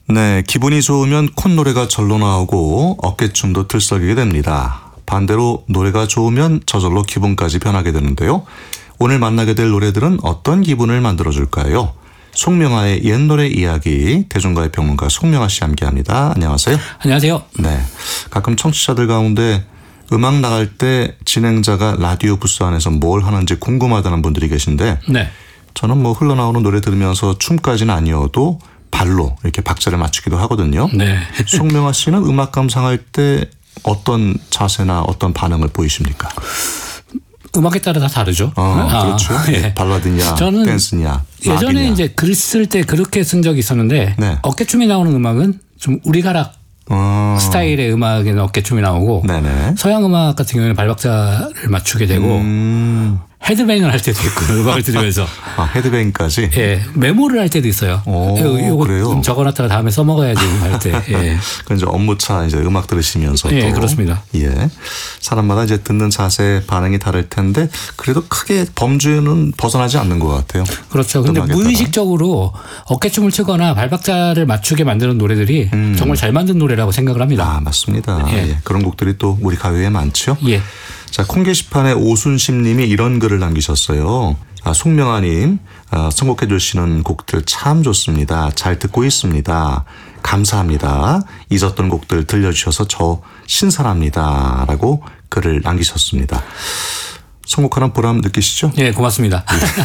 네, 기분이 좋으면 콧노래가 절로 나오고 어깨춤도 들썩이게 됩니다. 반대로 노래가 좋으면 저절로 기분까지 변하게 되는데요. 오늘 만나게 될 노래들은 어떤 기분을 만들어줄까요? 송명아의 옛 노래 이야기, 대중가요 평론가 송명아 씨 함께합니다. 안녕하세요. 안녕하세요. 네, 가끔 청취자들 가운데 음악 나갈 때 진행자가 라디오 부스 안에서 뭘 하는지 궁금하다는 분들이 계신데 네. 저는 뭐 흘러나오는 노래 들으면서 춤까지는 아니어도 발로 이렇게 박자를 맞추기도 하거든요. 네. 송명아 씨는 음악 감상할 때 어떤 자세나 어떤 반응을 보이십니까? 음악에 따라 다 다르죠. 그렇죠. 예. 발라드냐, 저는 댄스냐, 예전에 락이냐. 이제 글 쓸 때 그렇게 쓴 적이 있었는데 네. 어깨춤이 나오는 음악은 좀 우리가락 스타일의 음악에는 어깨춤이 나오고 네네. 서양 음악 같은 경우에는 발박자를 맞추게 되고 헤드뱅을 할 때도 있고 음악을 들으면서 헤드뱅까지. 예, 메모를 할 때도 있어요. 요거 그래요? 좀 적어놨다가 다음에 써먹어야지 할 때. 예. 그건 이제 업무차 이제 음악 들으시면서 예, 또. 그렇습니다. 예. 사람마다 이제 듣는 자세 반응이 다를 텐데 그래도 크게 범주는 벗어나지 않는 것 같아요. 그렇죠. 근데 음악에 따라. 무의식적으로 어깨춤을 추거나 발박자를 맞추게 만드는 노래들이 정말 잘 만든 노래라고 생각을 합니다. 맞습니다. 예. 예. 그런 곡들이 또 우리 가요에 많죠. 예. 자, 콩 게시판에 오순심 님이 이런 글을 남기셨어요. 송명아 님, 선곡해 주시는 곡들 참 좋습니다. 잘 듣고 있습니다. 감사합니다. 잊었던 곡들 들려주셔서 저 신선합니다. 라고 글을 남기셨습니다. 선곡하는 보람 느끼시죠? 예, 고맙습니다.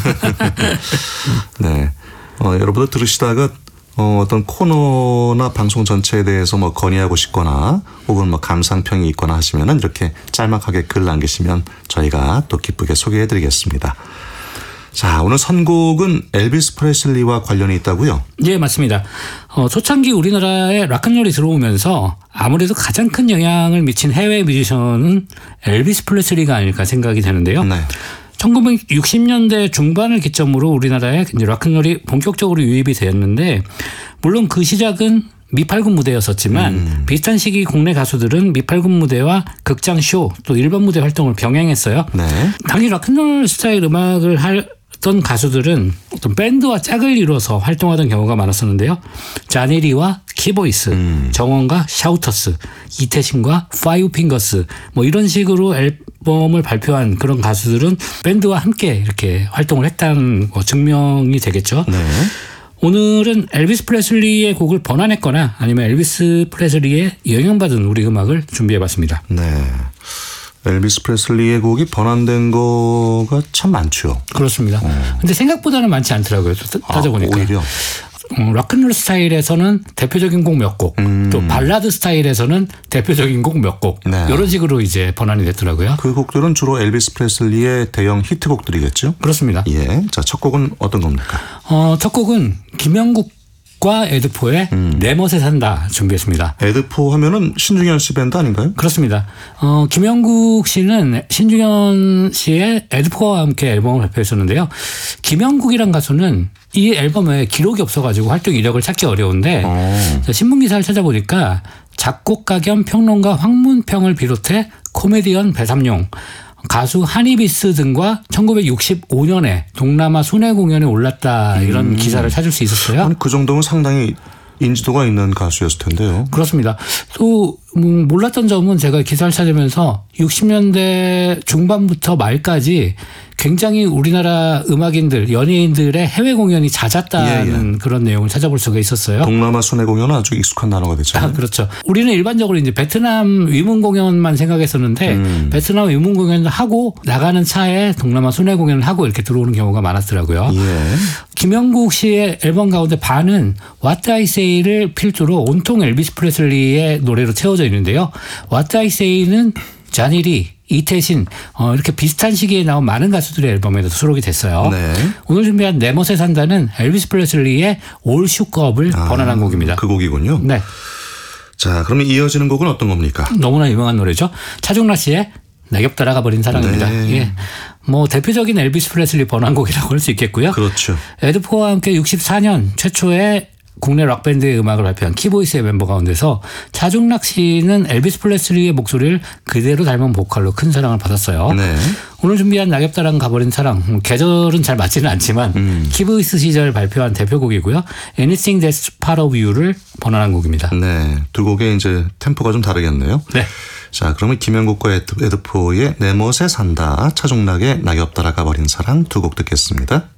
네. 여러분들 들으시다가 어떤 코너나 방송 전체에 대해서 뭐 건의하고 싶거나 혹은 뭐 감상평이 있거나 하시면은 이렇게 짤막하게 글 남기시면 저희가 또 기쁘게 소개해 드리겠습니다. 자, 오늘 선곡은 엘비스 프레슬리와 관련이 있다고요? 예, 맞습니다. 초창기 우리나라에 락앤롤이 들어오면서 아무래도 가장 큰 영향을 미친 해외 뮤지션은 엘비스 프레슬리가 아닐까 생각이 되는데요. 네. 1960년대 중반을 기점으로 우리나라에 이제 락앤롤이 본격적으로 유입이 되었는데 물론 그 시작은 미팔군 무대였었지만 비슷한 시기 국내 가수들은 미팔군 무대와 극장 쇼 또 일반 무대 활동을 병행했어요. 네. 당시 락앤롤 스타일 음악을 했던 가수들은 어떤 밴드와 짝을 이뤄서 활동하던 경우가 많았었는데요. 자네리와 키보이스, 정원과 샤우터스, 이태신과 파이브 핑거스 뭐 이런 식으로 앨범을 발표한 그런 가수들은 밴드와 함께 이렇게 활동을 했다는 증명이 되겠죠. 네. 오늘은 엘비스 프레슬리의 곡을 번안했거나 아니면 엘비스 프레슬리의 영향받은 우리 음악을 준비해봤습니다. 네. 엘비스 프레슬리의 곡이 번안된 거가 참 많죠. 그렇습니다. 근데 생각보다는 많지 않더라고요. 따져보니까. 오히려. 락앤롤 스타일에서는 대표적인 곡 몇 곡, 또 발라드 스타일에서는 대표적인 곡 몇 곡, 네. 이런 식으로 이제 번안이 됐더라고요. 그 곡들은 주로 엘비스 프레슬리의 대형 히트곡들이겠죠? 그렇습니다. 예. 자, 첫 곡은 어떤 겁니까? 첫 곡은 김영국과 에드포의 내 멋에 산다 준비했습니다. 에드포 하면은 신중현 씨 밴드 아닌가요? 그렇습니다. 김영국 씨는 신중현 씨의 에드포와 함께 앨범을 발표했었는데요. 김영국이란 가수는 이 앨범에 기록이 없어가지고 활동 이력을 찾기 어려운데 신문 기사를 찾아보니까 작곡가 겸 평론가 황문평을 비롯해 코미디언 배삼룡, 가수 한이비스 등과 1965년에 동남아 순회 공연에 올랐다 이런 기사를 찾을 수 있었어요. 아니, 그 정도면 상당히 인지도가 있는 가수였을 텐데요. 그렇습니다. 또 몰랐던 점은 제가 기사를 찾으면서 60년대 중반부터 말까지 굉장히 우리나라 음악인들, 연예인들의 해외 공연이 잦았다는 그런 내용을 찾아볼 수가 있었어요. 동남아 순회 공연은 아주 익숙한 단어가 됐잖아요. 그렇죠. 우리는 일반적으로 이제 베트남 위문 공연만 생각했었는데 베트남 위문 공연을 하고 나가는 차에 동남아 순회 공연을 하고 이렇게 들어오는 경우가 많았더라고요. 예. 김영국 씨의 앨범 가운데 반은 What I Say를 필두로 온통 엘비스 프레슬리의 노래로 채워져 있는데요. What I Say는 자니리, 이태신 이렇게 비슷한 시기에 나온 많은 가수들의 앨범에도 수록이 됐어요. 네. 오늘 준비한 내 멋에 산다는 엘비스 프레슬리의 All Shook Up을 번안한 곡입니다. 그 곡이군요. 네, 자, 그러면 이어지는 곡은 어떤 겁니까? 너무나 유명한 노래죠. 차종라 씨의 내 곁 따라가 버린 사랑입니다. 네. 예. 뭐 대표적인 엘비스 프레슬리 번안곡이라고 할 수 있겠고요. 그렇죠. 에드포와 함께 64년 최초의 국내 락밴드의 음악을 발표한 키보이스의 멤버 가운데서 차중락 씨는 엘비스 프레슬리의 목소리를 그대로 닮은 보컬로 큰 사랑을 받았어요. 네. 오늘 준비한 낙엽다랑 가버린 사랑, 계절은 잘 맞지는 않지만 키보이스 시절 발표한 대표곡이고요. Anything That's Part of You를 번안한 곡입니다. 네. 두 곡의 이제 템포가 좀 다르겠네요. 네. 자, 그러면 김영국과 에드포의 내 멋에 산다, 차중락의 낙엽 따라가 버린 사랑 두 곡 듣겠습니다.